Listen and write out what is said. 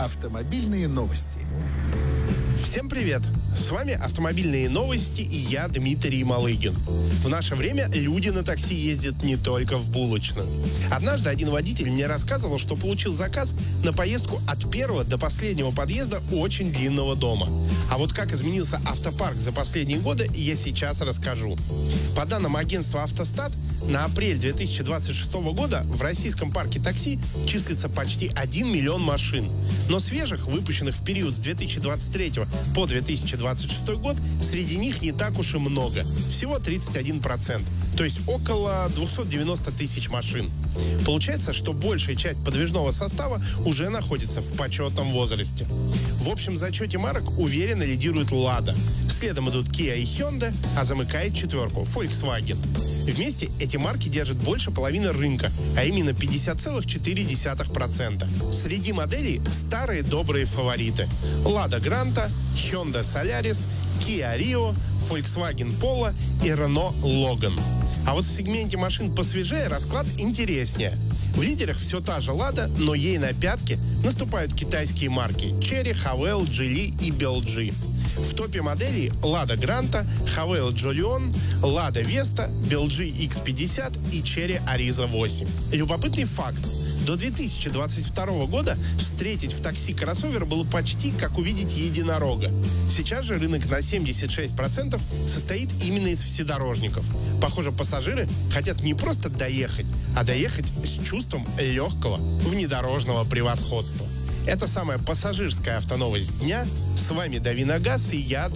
Автомобильные новости. Всем привет! С вами «Автомобильные новости» и я, Дмитрий Малыгин. В наше время люди на такси ездят не только в булочную. Однажды один водитель мне рассказывал, что получил заказ на поездку от первого до последнего подъезда очень длинного дома. А вот как изменился автопарк за последние годы, я сейчас расскажу. По данным агентства «Автостат», на апрель 2026 года в российском парке такси числится почти 1 миллион машин. Но свежих, выпущенных в период с 2023 по 2026 год, среди них не так уж и много. Всего 31%. То есть около 290 тысяч машин. Получается, что большая часть подвижного состава уже находится в почетном возрасте. В общем зачете марок уверенно лидирует «Лада». Следом идут Kia и Hyundai, а замыкает четверку Volkswagen. Вместе эти марки держат больше половины рынка, а именно 50,4%. Среди моделей старые добрые фавориты: Lada Granta, Hyundai Solaris, Kia Rio, Volkswagen Polo и Renault Logan. А вот в сегменте машин посвежее расклад интереснее. В лидерах все та же Lada, но ей на пятки наступают китайские марки Chery, Havail, Geely и BLG. В топе моделей Lada Granta, Havail Jolion, Lada Vesta, BLG X50 и Chery Ariza 8. Любопытный факт. До 2022 года встретить в такси кроссовер было почти как увидеть единорога. Сейчас же рынок на 76% состоит именно из вседорожников. Похоже, пассажиры хотят не просто доехать, а доехать с чувством легкого внедорожного превосходства. Это самая пассажирская автоновость дня. С вами Дави на газ и я,